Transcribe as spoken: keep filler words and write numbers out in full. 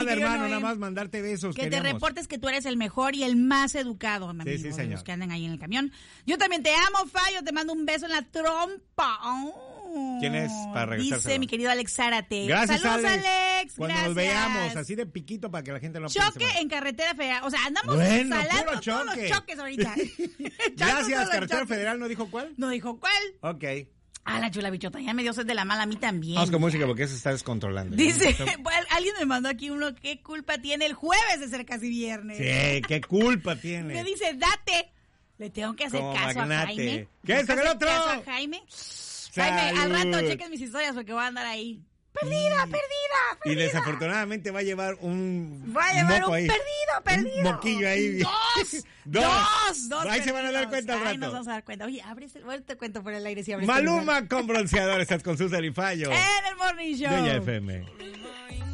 nada, que hermano, no nada ven. más mandarte besos. Que queremos. te reportes que tú eres el mejor y el más educado, amigo, Sí, sí, de señor. los que andan ahí en el camión. Yo también te amo, Fallo, te mando un beso en la trompa. Oh. ¿Quién es para regresárselo? Dice mi querido Alex Zárate. Gracias, Saludos, Alex. Alex. Cuando gracias. nos veamos, así de piquito para que la gente no Choque piense mal. en carretera federal. O sea, andamos Bueno, salando puro todos choque. los choques ahorita. Echando Gracias, todos los Carretera choques. Federal, ¿no dijo cuál? No dijo cuál. Ok. Ah, la chula bichota, ya me dio sed de la mala a mí también. Vamos con ya. música porque eso está descontrolando. Dice, pues, alguien me mandó aquí uno, ¿qué culpa tiene el jueves de ser casi viernes? Sí, qué culpa tiene. Me dice, date. Le tengo que hacer Como caso magnate. a Jaime. ¿Qué es ¿Le tengo el que otro? hacer caso a Jaime? Jaime, al rato Salud. chequen mis historias porque voy a andar ahí. Perdida, perdida, Y perdida. desafortunadamente va a llevar un Va a llevar moco un ahí. perdido, perdido. Un moquillo ahí. Dos. Dos. Dos. Dos Ahí se van a dar perdidos. cuenta al Ahí rato. nos vamos a dar cuenta. Oye, abre este, bueno, te cuento por el aire si abres. Maluma con bronceador, estás con Susan y Fallo. En el Morning Show. De Ella F M.